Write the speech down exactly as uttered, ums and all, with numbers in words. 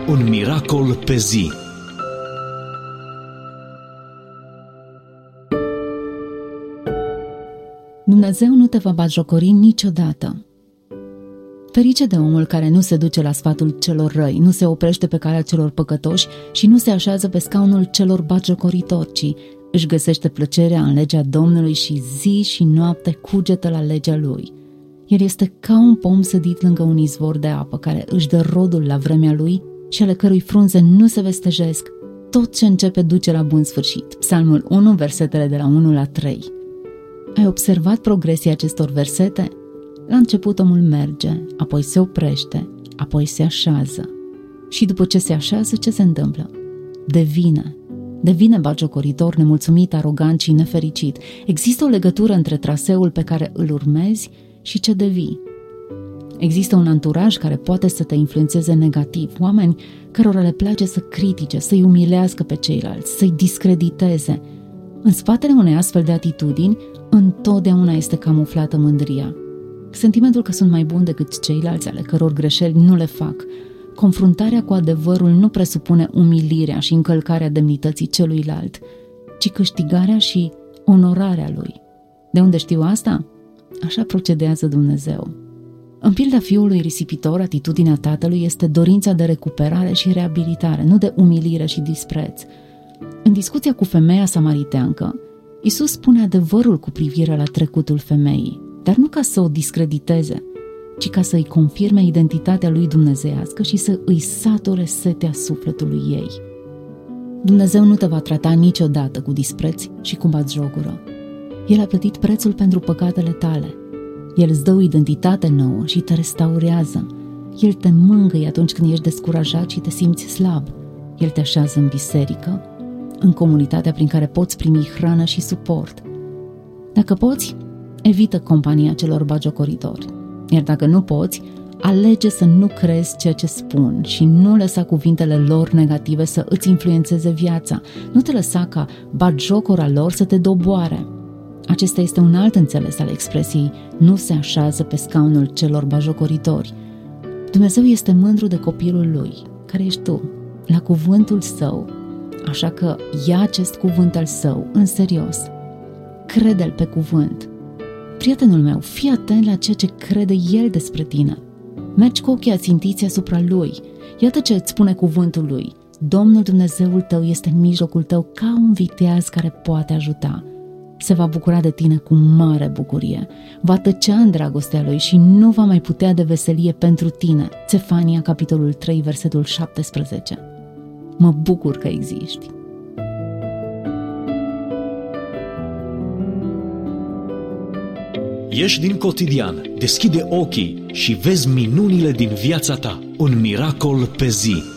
Un miracol pe zi. Dumnezeu nu te va batjocori niciodată. Ferice de omul care nu se duce la sfatul celor răi, nu se oprește pe calea celor păcătoși și nu se așează pe scaunul celor batjocoritori, ci își găsește plăcerea în legea Domnului și zi și noapte cugetă la legea Lui. El este ca un pom sădit lângă un izvor de apă, care își dă rodul la vremea lui și ale cărui frunze nu se vestejesc. Tot ce începe duce la bun sfârșit. Psalmul unu, versetele de la unu la trei. Ai observat progresia acestor versete? La început omul merge, apoi se oprește, apoi se așează. Și după ce se așează, ce se întâmplă? Devine. Devine batjocoritor, nemulțumit, arogant și nefericit. Există o legătură între traseul pe care îl urmezi și ce devii. Există un anturaj care poate să te influențeze negativ, oameni cărora le place să critique, să-i umilească pe ceilalți, să-i discrediteze. În spatele unei astfel de atitudini, întotdeauna este camuflată mândria. Sentimentul că sunt mai buni decât ceilalți, ale căror greșeli nu le fac. Confruntarea cu adevărul nu presupune umilirea și încălcarea demnității celuilalt, ci câștigarea și onorarea lui. De unde știu asta? Așa procedează Dumnezeu. În pilda fiului risipitor, atitudinea tatălui este dorința de recuperare și reabilitare, nu de umilire și dispreț. În discuția cu femeia samariteancă, Iisus spune adevărul cu privire la trecutul femeii, dar nu ca să o discrediteze, ci ca să îi confirme identitatea lui dumnezeiască și să îi sature setea sufletului ei. Dumnezeu nu te va trata niciodată cu dispreț și cu batjocură. El a plătit prețul pentru păcatele tale. El îți dă o identitate nouă și te restaurează. El te mângâie atunci când ești descurajat și te simți slab. El te așează în biserică, în comunitatea prin care poți primi hrană și suport. Dacă poți, evită compania celor batjocoritori. Iar dacă nu poți, alege să nu crezi ceea ce spun și nu lăsa cuvintele lor negative să îți influențeze viața. Nu te lăsa ca batjocora lor să te doboare. Acesta este un alt înțeles al expresiei nu se așează pe scaunul celor batjocoritori. Dumnezeu este mândru de copilul lui, care ești tu, la cuvântul său, așa că ia acest cuvânt al său în serios. Crede-l pe cuvânt. Prietenul meu, fii atent la ceea ce crede el despre tine. Mergi cu ochii ațintiți asupra lui. Iată ce îți spune cuvântul lui. Domnul Dumnezeul tău este în mijlocul tău ca un viteaz care poate ajuta. Se va bucura de tine cu mare bucurie. Va tăcea în dragostea lui și nu va mai putea de veselie pentru tine. Țefania, capitolul trei, versetul șaptesprezece. Mă bucur că existi. Ieși din cotidian, deschide ochii și vezi minunile din viața ta. Un miracol pe zi.